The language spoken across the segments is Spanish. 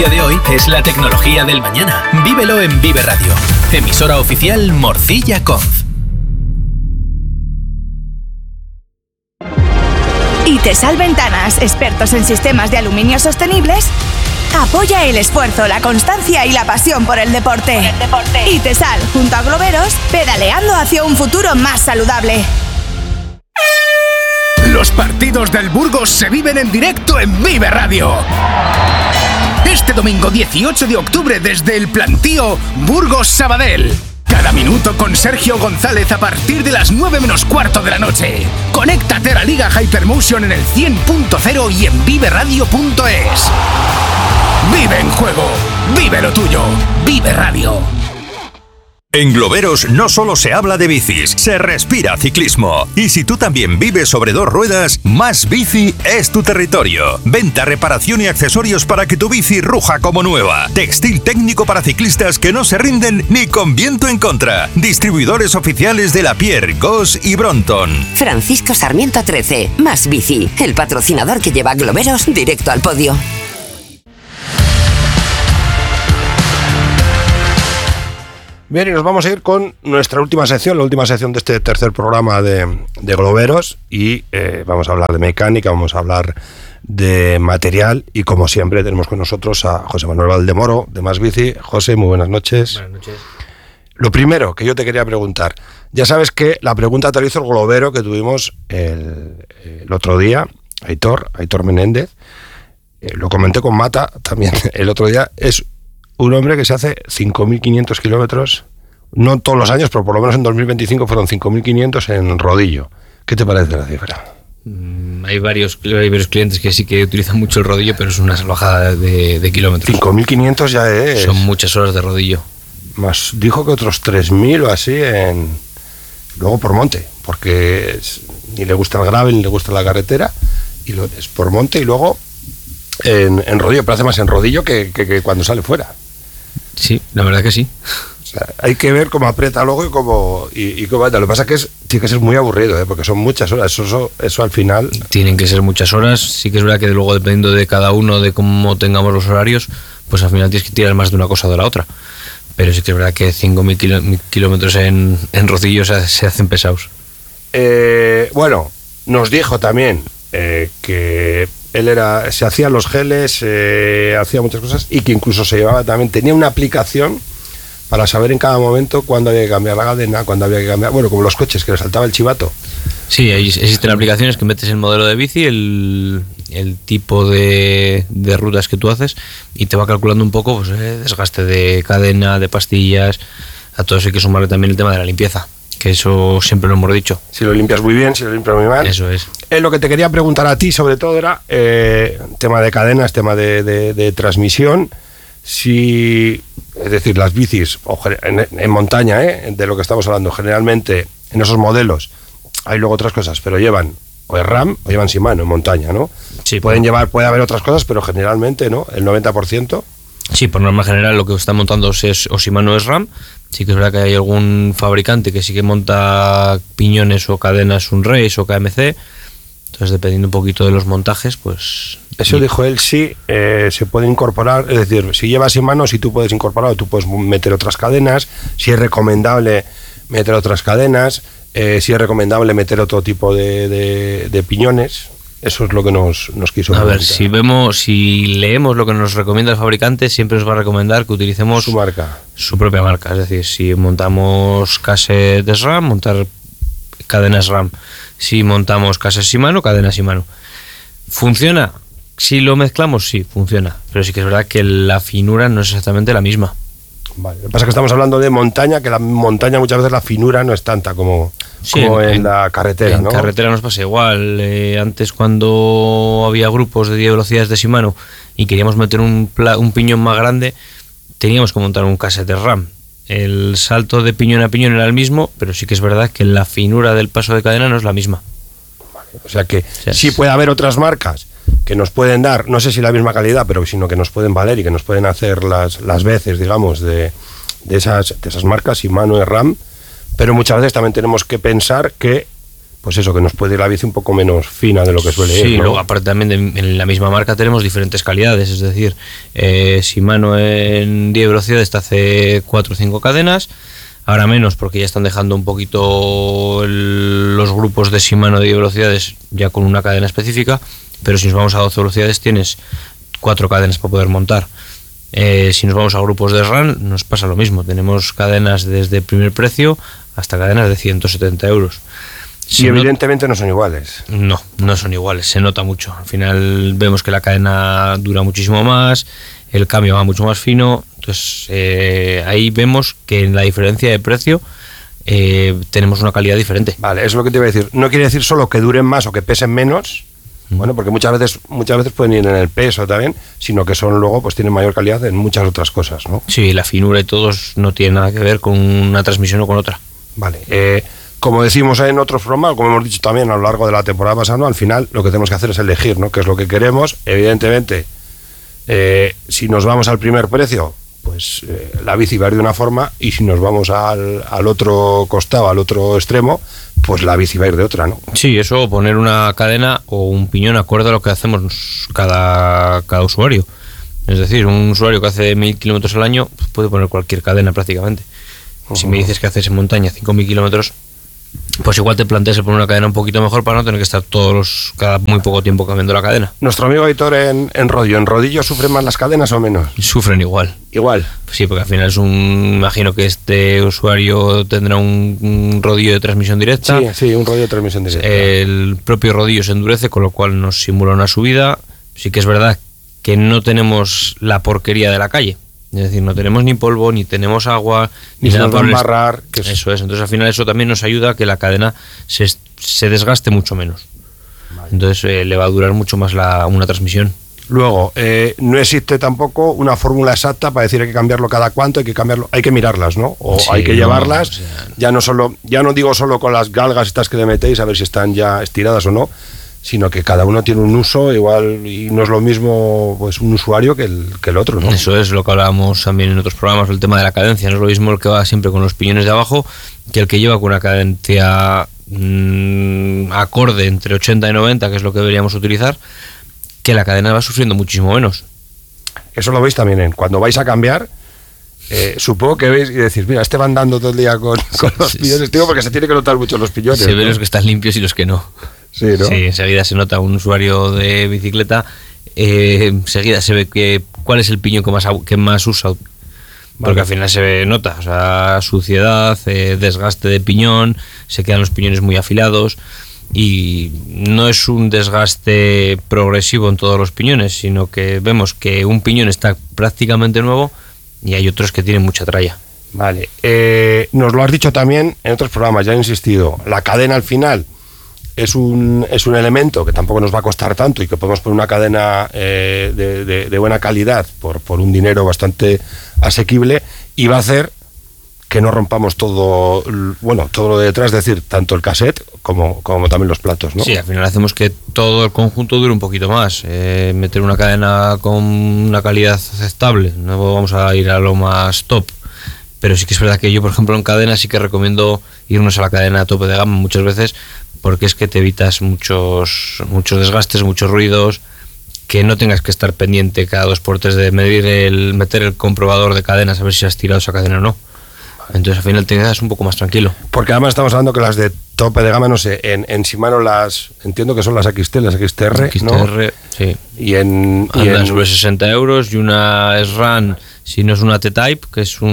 noticia de hoy es la tecnología del mañana. Vívelo en Vive Radio. Emisora oficial Morcilla Conf. Itesal Ventanas, expertos en sistemas de aluminio sostenibles, apoya el esfuerzo, la constancia y la pasión por el deporte. Itesal, junto a Globeros, pedaleando hacia un futuro más saludable. Los partidos del Burgos se viven en directo en Vive Radio. Este domingo 18 de octubre desde el Plantío, Burgos-Sabadell. Cada minuto con Sergio González a partir de las 9 menos cuarto de la noche. Conéctate a la Liga Hypermotion en el 100.0 y en viveradio.es. Vive en juego, vive lo tuyo, Vive Radio. En Globeros no solo se habla de bicis, se respira ciclismo. Y si tú también vives sobre dos ruedas, Más Bici es tu territorio. Venta, reparación y accesorios para que tu bici ruja como nueva. Textil técnico para ciclistas que no se rinden ni con viento en contra. Distribuidores oficiales de Lapierre, Goss y Brompton. Francisco Sarmiento 13, Más Bici, el patrocinador que lleva a Globeros directo al podio. Bien, y nos vamos a ir con nuestra última sección, la última sección de este tercer programa de Globeros, y vamos a hablar de mecánica, vamos a hablar de material, y como siempre tenemos con nosotros a José Manuel Valdemoro de Más Bici. José, muy buenas noches. Buenas noches. Lo primero que yo te quería preguntar, ya sabes que la pregunta te la hizo el globero que tuvimos el otro día, Aitor Menéndez, lo comenté con Mata también el otro día. Es un hombre que se hace 5.500 kilómetros, no todos los años, pero por lo menos en 2025 fueron 5.500 en rodillo. ¿Qué te parece la cifra? Hay varios clientes que sí que utilizan mucho el rodillo, pero es una salvajada de kilómetros. 5.500 ya es... Son muchas horas de rodillo. Más dijo que otros 3.000 o así luego por monte, porque ni le gusta el gravel ni le gusta la carretera, y es por monte y luego en rodillo, pero hace más en rodillo que cuando sale fuera. Sí, la verdad que sí. O sea, hay que ver cómo aprieta luego y cómo anda. Lo que pasa es que tiene que ser muy aburrido, porque son muchas horas. Eso al final... Tienen que ser muchas horas. Sí que es verdad que luego, dependiendo de cada uno, de cómo tengamos los horarios, pues al final tienes que tirar más de una cosa o de la otra. Pero sí que es verdad que 5.000 kilómetros en rodillo se hacen pesados. Bueno, nos dijo también que él se hacía los geles, hacía muchas cosas, y que incluso se llevaba también, tenía una aplicación para saber en cada momento cuándo había que cambiar la cadena, cuándo había que cambiar, bueno, como los coches, que le saltaba el chivato. Sí, existen aplicaciones que metes el modelo de bici, el tipo de rutas que tú haces, y te va calculando un poco, pues, desgaste de cadena, de pastillas. A todo eso hay que sumarle también el tema de la limpieza, que eso siempre lo hemos dicho. Si lo limpias muy bien, si lo limpias muy mal. Eso es. Lo que te quería preguntar a ti sobre todo era tema de cadenas, tema de transmisión. Si, es decir, las bicis en montaña, de lo que estamos hablando, generalmente en esos modelos hay luego otras cosas, pero llevan o es RAM o llevan Shimano en montaña, ¿no? Sí, puede haber otras cosas, pero generalmente, ¿no? El 90%. Sí, por norma general lo que está montando es o Shimano es RAM. Sí que es verdad que hay algún fabricante que sí que monta piñones o cadenas Sunrace o KMC. Entonces, dependiendo un poquito de los montajes, pues... Eso dijo él, sí, se puede incorporar, es decir, si llevas Shimano, si tú puedes incorporar, tú puedes meter otras cadenas, si es recomendable meter otras cadenas, si es recomendable meter otro tipo de piñones. Eso es lo que nos quiso preguntar. A ver, si leemos lo que nos recomienda el fabricante, siempre nos va a recomendar que utilicemos su marca, su propia marca. Es decir, si montamos cassettes RAM, montar cadenas RAM. Si montamos cassettes Shimano, cadenas Shimano. ¿Funciona? Si lo mezclamos, sí, funciona. Pero sí que es verdad que la finura no es exactamente la misma. Vale. Lo que pasa es que estamos hablando de montaña, que la montaña muchas veces la finura no es tanta como en la carretera, ¿no? En carretera nos pasa igual. Antes, cuando había grupos de 10 velocidades de Shimano y queríamos meter un piñón más grande, teníamos que montar un cassette RAM. El salto de piñón a piñón era el mismo, pero sí que es verdad que la finura del paso de cadena no es la misma. Vale. O sea que sí puede haber otras marcas que nos pueden dar, no sé si la misma calidad, pero sino que nos pueden valer y que nos pueden hacer las veces, digamos, de esas marcas, Shimano y RAM, pero muchas veces también tenemos que pensar que pues eso, que nos puede ir la bici un poco menos fina de lo que suele ir. Sí, ¿no? luego aparte también en la misma marca tenemos diferentes calidades, es decir, Shimano en 10 velocidades te hace 4 o 5 cadenas, ahora menos porque ya están dejando un poquito los grupos de Shimano de 10 velocidades ya con una cadena específica, pero si nos vamos a 12 velocidades tienes 4 cadenas para poder montar. Si nos vamos a grupos de SRAM nos pasa lo mismo, tenemos cadenas desde primer precio hasta cadenas de 170 euros. Y evidentemente no son iguales. No son iguales, se nota mucho. Al final vemos que la cadena dura muchísimo más, el cambio va mucho más fino, entonces ahí vemos que en la diferencia de precio tenemos una calidad diferente. Vale, eso es lo que te iba a decir. No quiere decir solo que duren más o que pesen menos, bueno, porque muchas veces pueden ir en el peso también, sino que son luego, pues tienen mayor calidad en muchas otras cosas, ¿no? Sí, la finura y todos no tiene nada que ver con una transmisión o con otra. Vale, como decimos en otros programas, como hemos dicho también a lo largo de la temporada pasada, ¿no? Al final lo que tenemos que hacer es elegir, ¿no? Qué es lo que queremos. Evidentemente, si nos vamos al primer precio, pues la bici va a ir de una forma, y si nos vamos al otro costado, al otro extremo, pues la bici va a ir de otra, ¿no? Sí, eso, poner una cadena o un piñón acorde a lo que hacemos cada usuario. Es decir, un usuario que hace 1000 kilómetros al año pues puede poner cualquier cadena prácticamente. Si me dices que haces en montaña 5000 kilómetros, pues igual te planteas poner una cadena un poquito mejor para no tener que estar cada muy poco tiempo cambiando la cadena. Nuestro amigo Aitor en rodillo, ¿sufren más las cadenas o menos? Sufren igual. Igual. Sí, porque al final imagino que este usuario tendrá un rodillo de transmisión directa. Sí, un rodillo de transmisión directa. El propio rodillo se endurece, con lo cual nos simula una subida. Sí que es verdad que no tenemos la porquería de la calle. Es decir, no tenemos ni polvo, ni tenemos agua, ni nada para embarrar. Eso es, entonces al final eso también nos ayuda a que la cadena se desgaste mucho menos. Vale. Entonces le va a durar mucho más una transmisión. Luego, no existe tampoco una fórmula exacta para decir hay que cambiarlo cada cuánto, hay que mirarlas, ¿no? O sí, hay que llevarlas, ya no digo solo con las galgas estas que le metéis a ver si están ya estiradas o no, sino que cada uno tiene un uso igual, y no es lo mismo pues un usuario que el otro, ¿no? Eso es lo que hablábamos también en otros programas, el tema de la cadencia. No es lo mismo el que va siempre con los piñones de abajo que el que lleva con una cadencia acorde entre 80 y 90, que es lo que deberíamos utilizar, que la cadena va sufriendo muchísimo menos. Eso lo veis también cuando vais a cambiar. Supongo que veis y decís, mira, va andando todo el día con los piñones, tío, porque se tiene que notar mucho los piñones. Se ven los que están limpios y los que no. Sí, ¿no? Sí, enseguida se nota un usuario de bicicleta, enseguida se ve cuál es el piñón que más usa, porque al final se nota, o sea, suciedad, desgaste de piñón, se quedan los piñones muy afilados, y no es un desgaste progresivo en todos los piñones, sino que vemos que un piñón está prácticamente nuevo y hay otros que tienen mucha tralla. Vale, nos lo has dicho también en otros programas, ya he insistido, la cadena al final es un elemento que tampoco nos va a costar tanto y que podemos poner una cadena de buena calidad por un dinero bastante asequible, y va a hacer que no rompamos todo lo de detrás, es decir, tanto el cassette como también los platos, ¿no? Sí, al final hacemos que todo el conjunto dure un poquito más, meter una cadena con una calidad aceptable, no vamos a ir a lo más top, pero sí que es verdad que yo, por ejemplo, en cadena sí que recomiendo irnos a la cadena tope de gama muchas veces, porque es que te evitas muchos desgastes, muchos ruidos, que no tengas que estar pendiente cada 2x3 de meter el comprobador de cadenas a ver si has tirado esa cadena o no. Entonces al final te quedas un poco más tranquilo. Porque además estamos hablando que las de tope de gama, no sé, en Shimano entiendo que son las XT, las XTR, ¿no? Sí. Andan sobre 60 euros, y una SRAM, si no es una T-Type, que es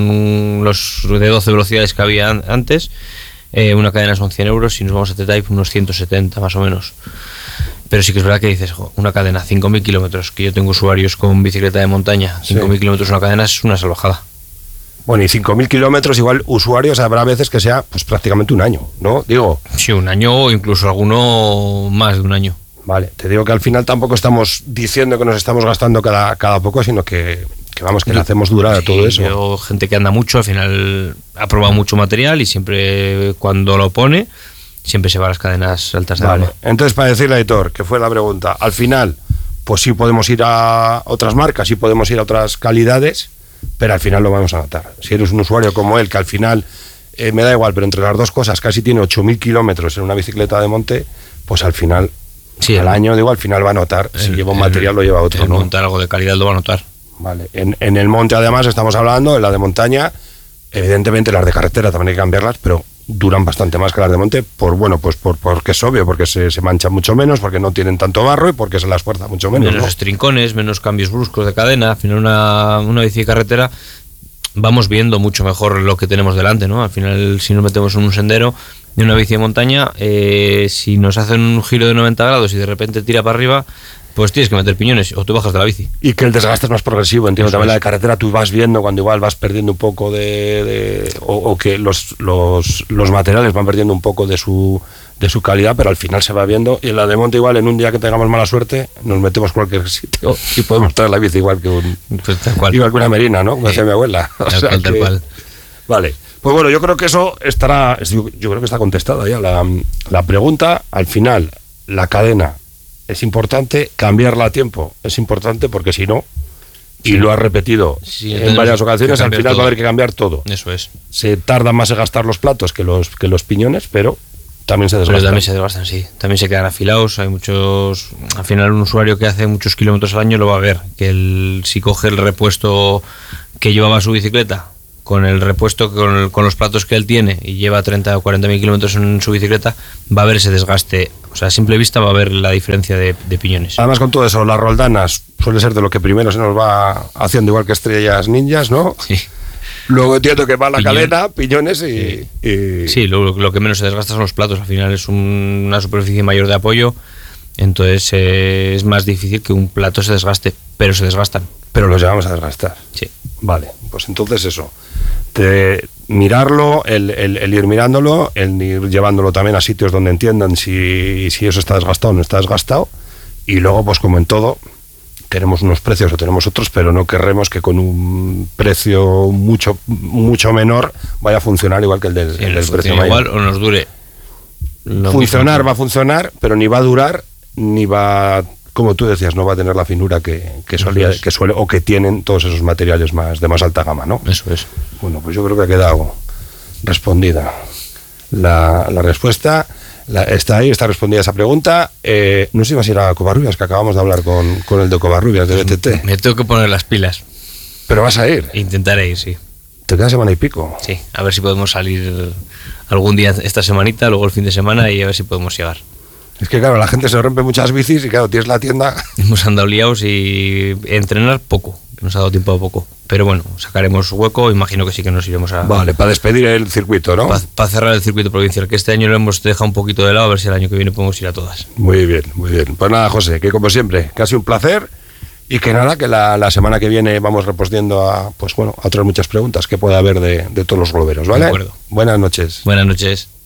los de 12 velocidades que había antes, una cadena son 100 euros, si nos vamos a T-Type unos 170 más o menos. Pero sí que es verdad que dices, una cadena 5000 kilómetros, que yo tengo usuarios con bicicleta de montaña, 5000 kilómetros una cadena es una salvajada. Bueno, y 5000 kilómetros igual usuarios habrá veces que sea pues prácticamente un año, ¿no? Digo. Sí, un año o incluso alguno más de un año. Vale, te digo que al final tampoco estamos diciendo que nos estamos gastando cada poco, sino que vamos, que le hacemos durar a todo eso. Yo, gente que anda mucho, al final ha probado mucho material y siempre cuando lo pone, siempre se va a las cadenas altas de gama. Entonces, para decirle a Aitor, que fue la pregunta, al final, pues sí podemos ir a otras marcas, sí podemos ir a otras calidades, pero al final lo vamos a notar. Si eres un usuario como él, que al final me da igual, pero entre las dos cosas, casi tiene 8.000 kilómetros en una bicicleta de monte, pues al final, al año, digo, al final va a notar, si lleva un material lo lleva otro, el ¿no? montar algo de calidad lo va a notar. Vale, en el monte además estamos hablando, en la de montaña, evidentemente las de carretera también hay que cambiarlas, pero duran bastante más que las de monte, porque es obvio, porque se manchan mucho menos, porque no tienen tanto barro y porque se las fuerza mucho menos. Menos trincones, menos cambios bruscos de cadena. Al final una bici de carretera vamos viendo mucho mejor lo que tenemos delante, ¿no? Al final, si nos metemos en un sendero de una bici de montaña, si nos hacen un giro de 90 grados y de repente tira para arriba, pues tienes que meter piñones o tú bajas de la bici. Y que el desgaste es más progresivo, entiendo. También la de carretera tú vas viendo cuando igual vas perdiendo un poco o que los materiales van perdiendo un poco de su calidad, pero al final se va viendo. Y en la de monte igual, en un día que tengamos mala suerte, nos metemos en cualquier sitio y podemos traer la bici igual que igual que una merina, ¿no? Como decía mi abuela. Tal cual. Vale. Pues bueno, yo creo que eso yo creo que está contestada ya la pregunta. Al final, la cadena es importante, cambiarla a tiempo es importante, porque si no, y lo has repetido en varias ocasiones, al final va a haber que cambiar todo. Eso es. Se tardan más en gastar los platos que los piñones, pero también se desgastan. Pero también se desgastan, sí. También se quedan afilados. Hay muchos. Al final, un usuario que hace muchos kilómetros al año lo va a ver. Que si coge el repuesto que llevaba su bicicleta, con el repuesto, con los platos que él tiene, y lleva 30 o 40.000 kilómetros en su bicicleta, va a ver ese desgaste. O sea, a simple vista va a ver la diferencia de piñones. Además, con todo eso, las roldanas suele ser de lo que primero se nos va haciendo, igual que estrellas ninjas, ¿no? Sí. Luego entiendo que va la cadena, piñones y... Sí, lo que menos se desgasta son los platos. Al final es una superficie mayor de apoyo, entonces es más difícil que un plato se desgaste, pero se desgastan. Pero los llevamos a desgastar. Sí. Vale, pues entonces eso. Mirarlo, el ir mirándolo, el ir llevándolo también a sitios donde entiendan si eso está desgastado o no está desgastado. Y luego, pues como en todo, tenemos unos precios o tenemos otros, pero no querremos que con un precio mucho menor vaya a funcionar igual que el del precio mayor. Igual o nos dure. Funcionar va a funcionar, pero ni va a durar, ni va, como tú decías, no va a tener la finura que suele o que tienen todos esos materiales de más alta gama, ¿no? Eso es. Bueno, pues yo creo que ha quedado respondida la respuesta. Está respondida esa pregunta. No sé si vas a ir a Covarrubias, que acabamos de hablar con el de Covarrubias de BTT. Me tengo que poner las pilas. ¿Pero vas a ir? Intentaré ir, sí. ¿Te queda semana y pico? Sí, a ver si podemos salir algún día esta semanita, luego el fin de semana, y a ver si podemos llegar. Es que claro, la gente se rompe muchas bicis y claro, tienes la tienda. Hemos andado liados y entrenar poco, nos ha dado tiempo a poco. Pero bueno, sacaremos hueco, imagino que sí que nos iremos a... Vale, para despedir el circuito, ¿no? Para cerrar el circuito provincial, que este año lo hemos dejado un poquito de lado, a ver si el año que viene podemos ir a todas. Muy bien, muy bien. Pues nada, José, que como siempre, casi un placer. Y que nada, que la semana que viene vamos respondiendo a otras muchas preguntas que pueda haber de todos los globeros, ¿vale? De acuerdo. Buenas noches. Buenas noches.